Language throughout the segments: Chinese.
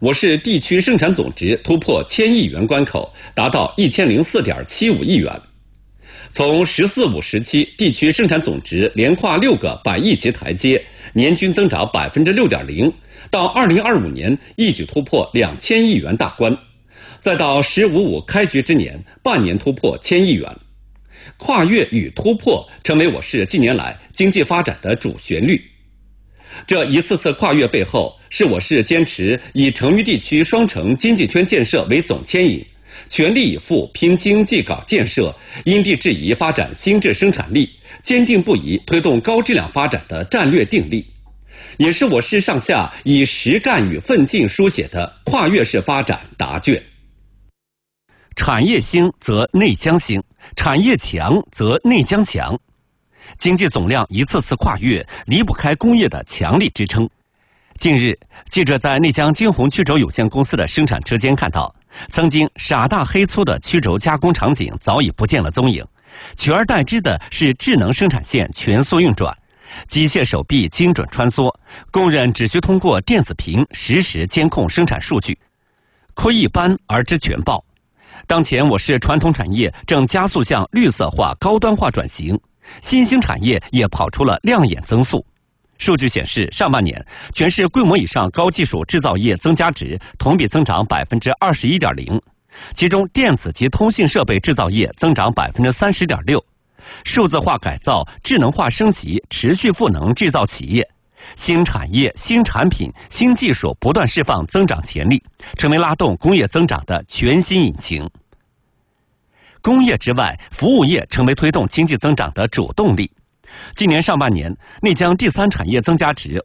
我市地区生产总值突破1000亿元关口，达到1004.75亿元。从“十四五”时期地区生产总值连跨6个100亿级台阶，年均增长6.0%，到2025年一举突破2000亿元大关，再到“十五五”开局之年，半年突破1000亿元。跨越与突破成为我市近年来经济发展的主旋律。这一次次跨越背后，是我市坚持以成渝地区双城经济圈建设为总牵引，全力以赴拼经济搞建设，因地制宜发展新质生产力，坚定不移推动高质量发展的战略定力，也是我市上下以实干与奋进书写的跨越式发展答卷。 产业兴则内江兴，产业强则内江强。经济总量一次次跨越，离不开工业的强力支撑。近日，记者在内江金鸿曲轴有限公司的生产车间看到，曾经傻大黑粗的曲轴加工场景早已不见了踪影，取而代之的是智能生产线全速运转，机械手臂精准穿梭，工人只需通过电子屏实时监控生产数据，窥一斑而知全豹。当前我市传统产业正加速向绿色化、高端化转型，新兴产业也跑出了亮眼增速。数据显示，上半年全市规模以上高技术制造业增加值同比增长21.0%，其中电子及通信设备制造业增长30.6%，数字化改造、智能化升级持续赋能制造企业，新产业、新产品、新技术不断释放增长潜力，成为拉动工业增长的全新引擎。工业之外，服务业成为推动经济增长的主动力。今年上半年，内江第三产业增加值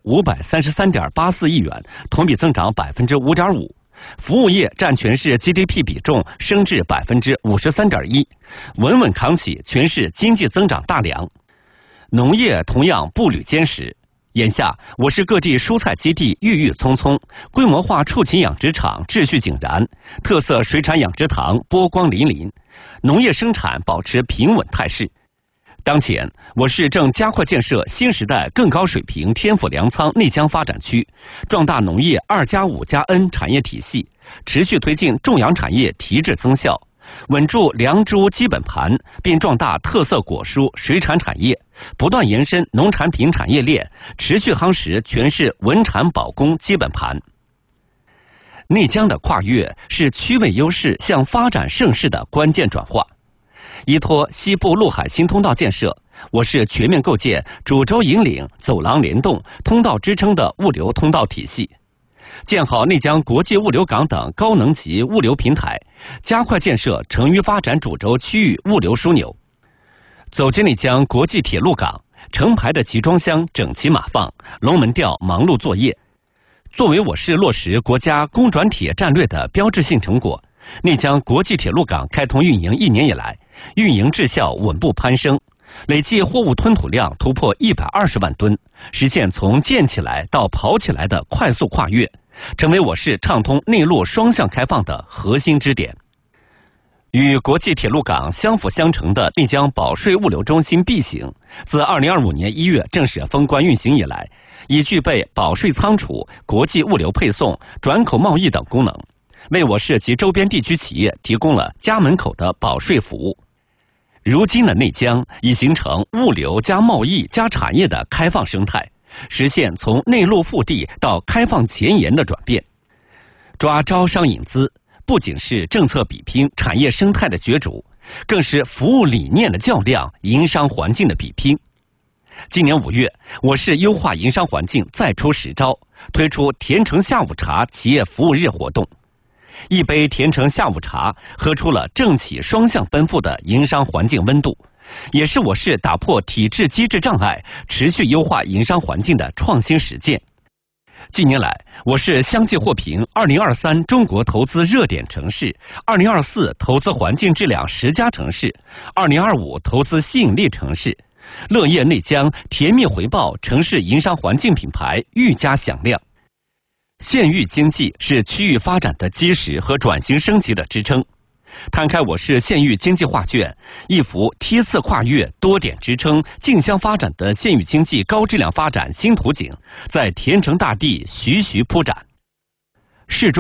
533.84亿元，同比增长5.5%，服务业占全市 GDP 比重升至53.1%，稳稳扛起全市经济增长大梁。农业同样步履坚实。眼下，我市各地蔬菜基地郁郁葱葱，规模化畜禽养殖场秩序井然，特色水产养殖塘波光粼粼，农业生产保持平稳态势。当前，我市正加快建设新时代更高水平天府粮仓内江发展区，壮大农业2+5+N 产业体系，持续推进种养产业提质增效，稳住粮猪基本盘，并壮大特色果蔬水产产业，不断延伸农产品产业链，持续夯实全市稳产保供基本盘。内江的跨越是区位优势向发展盛世的关键转化。依托西部陆海新通道建设，我市全面构建主轴引领、走廊联动、通道支撑的物流通道体系，建好内江国际物流港等高能级物流平台，加快建设成渝发展主轴区域物流枢纽。走进内江国际铁路港，成排的集装箱整齐码放，龙门吊忙碌作业。作为我市落实国家工转铁战略的标志性成果，内江国际铁路港开通运营1年以来，运营质效稳步攀升，累计货物吞吐量突破120万吨，实现从建起来到跑起来的快速跨越，成为我市畅通内陆双向开放的核心支点。与国际铁路港相辅相成的内江保税物流中心 B 型，自2025年1月正式封关运行以来，已具备保税仓储、国际物流配送、转口贸易等功能，为我市及周边地区企业提供了家门口的保税服务。如今的内江已形成物流加贸易加产业的开放生态，实现从内陆腹地到开放前沿的转变。抓招商引资不仅是政策比拼、产业生态的角逐，更是服务理念的较量、营商环境的比拼。今年5月，我市优化营商环境再出实招，推出甜橙下午茶企业服务日活动。一杯甜橙下午茶，喝出了政企双向奔赴的营商环境温度，也是我市打破体制机制障碍、持续优化营商环境的创新实践。近年来，我市相继获评2023中国投资热点城市、2024投资环境质量10佳城市、2025投资吸引力城市，乐业内江甜蜜回报城市营商环境品牌愈加响亮。县域经济是区域发展的基石和转型升级的支撑。摊开我市县域经济画卷，一幅梯次跨越、多点支撑、竞相发展的县域经济高质量发展新图景，在甜橙大地徐徐铺展。市中